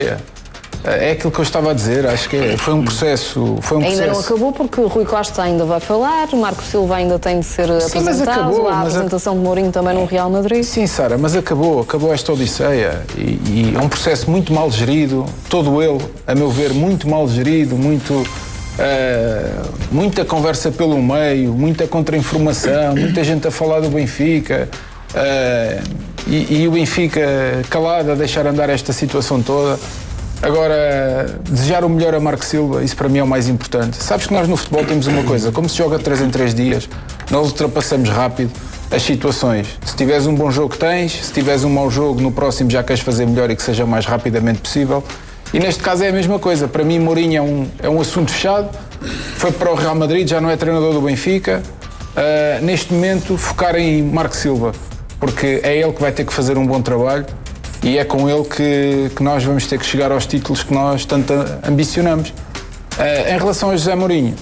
É aquilo que eu estava a dizer, acho que foi um processo. Ainda não acabou porque o Rui Costa ainda vai falar, o Marco Silva ainda tem de ser apresentado, a apresentação de Mourinho também no Real Madrid. Sim, Sara, mas acabou esta odisseia e é um processo muito mal gerido, todo ele, a meu ver, muito mal gerido, muita conversa pelo meio, muita contra-informação, muita gente a falar do Benfica e o Benfica calado a deixar andar esta situação toda. Agora, desejar o melhor a Marco Silva, isso para mim é o mais importante. Sabes que nós no futebol temos uma coisa, como se joga 3 em 3 dias, nós ultrapassamos rápido as situações. Se tiveres um bom jogo tens, se tiveres um mau jogo, no próximo já queres fazer melhor e que seja o mais rapidamente possível. E neste caso é a mesma coisa. Para mim, Mourinho é um assunto fechado, foi para o Real Madrid, já não é treinador do Benfica. Neste momento, focar em Marco Silva, porque é ele que vai ter que fazer um bom trabalho. E é com ele que nós vamos ter que chegar aos títulos que nós tanto ambicionamos. Em relação a José Mourinho,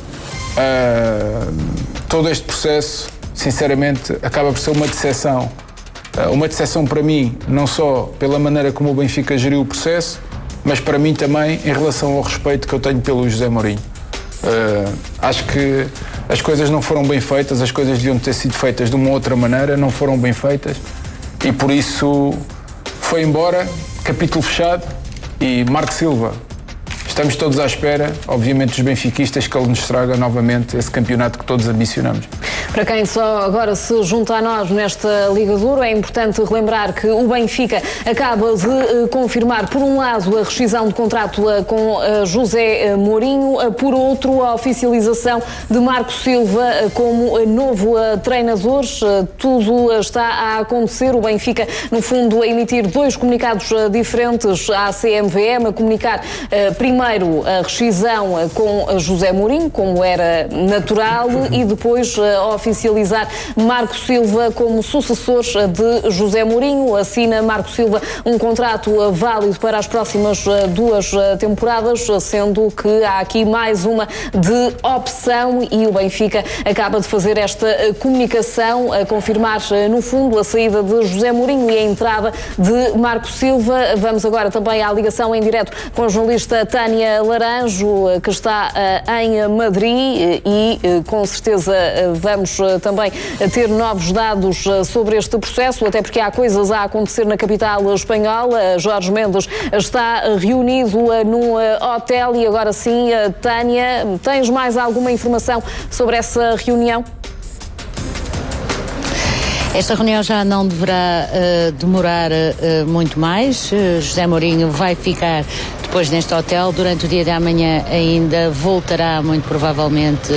todo este processo, sinceramente, acaba por ser uma decepção. Uma decepção para mim, não só pela maneira como o Benfica geriu o processo, mas para mim também em relação ao respeito que eu tenho pelo José Mourinho. Acho que as coisas não foram bem feitas, as coisas deviam ter sido feitas de uma outra maneira, não foram bem feitas e por isso foi embora, capítulo fechado. E Marco Silva, estamos todos à espera, obviamente, dos benfiquistas, que ele nos traga novamente esse campeonato que todos ambicionamos. Para quem só agora se junta a nós nesta Liga Duro, é importante relembrar que o Benfica acaba de confirmar, por um lado, a rescisão de contrato com José Mourinho, por outro, a oficialização de Marco Silva como novo treinador. Tudo está a acontecer. O Benfica, no fundo, a emitir 2 comunicados diferentes à CMVM, a comunicar primeiro a rescisão com José Mourinho, como era natural, e depois a oficializar Marco Silva como sucessor de José Mourinho. Assina Marco Silva um contrato válido para as próximas 2 temporadas, sendo que há aqui mais uma de opção e o Benfica acaba de fazer esta comunicação a confirmar, no fundo, a saída de José Mourinho e a entrada de Marco Silva. Vamos agora também à ligação em direto com a jornalista Tânia Laranjo, que está em Madrid e com certeza vamos também ter novos dados sobre este processo, até porque há coisas a acontecer na capital espanhola. Jorge Mendes está reunido num hotel e agora sim, Tânia, tens mais alguma informação sobre essa reunião? Esta reunião já não deverá demorar muito mais. José Mourinho vai ficar depois neste hotel. Durante o dia de amanhã ainda voltará muito provavelmente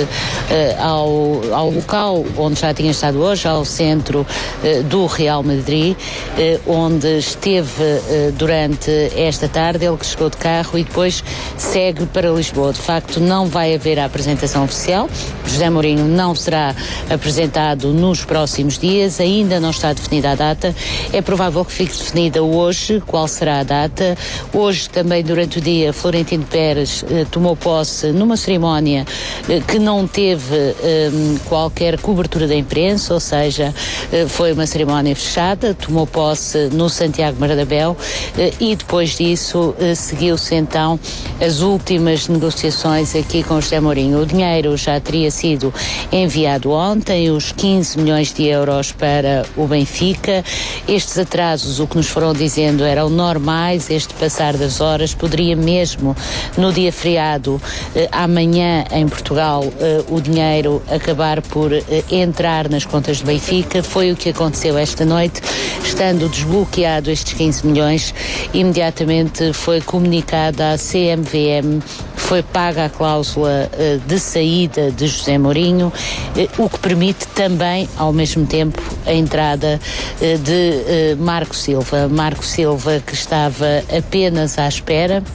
ao local onde já tinha estado hoje, ao centro do Real Madrid, onde esteve durante esta tarde. Ele que chegou de carro e depois segue para Lisboa. De facto, não vai haver a apresentação oficial. José Mourinho não será apresentado nos próximos dias. Ainda não está definida a data. É provável que fique definida hoje qual será a data. Hoje também, durante o dia, Florentino Pérez tomou posse numa cerimónia que não teve qualquer cobertura da imprensa, ou seja, foi uma cerimónia fechada, tomou posse no Santiago Bernabéu e depois disso seguiu-se então as últimas negociações aqui com José Mourinho. O dinheiro já teria sido enviado ontem, os 15 milhões de euros para o Benfica. Estes atrasos, o que nos foram dizendo, eram normais. Este passar das horas poderia mesmo, no dia feriado, amanhã em Portugal, o dinheiro acabar por entrar nas contas do Benfica. Foi o que aconteceu esta noite. Estando desbloqueado estes 15 milhões, imediatamente foi comunicada à CMVM, foi paga a cláusula de saída de José Mourinho, o que permite também, ao mesmo tempo, a entrada de Marco Silva. Marco Silva, que estava apenas à espera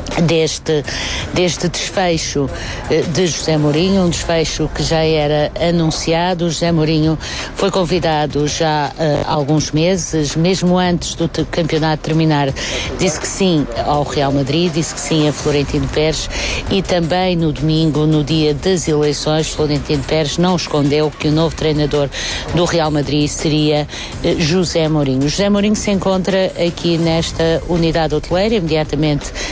deste desfecho de José Mourinho, um desfecho que já era anunciado. José Mourinho foi convidado já há alguns meses, mesmo antes do campeonato terminar, disse que sim ao Real Madrid, disse que sim a Florentino Pérez e também no domingo, no dia das eleições, Florentino Pérez não escondeu que o novo treinador do Real Madrid seria José Mourinho. José Mourinho se encontra aqui nesta unidade hoteleira, imediatamente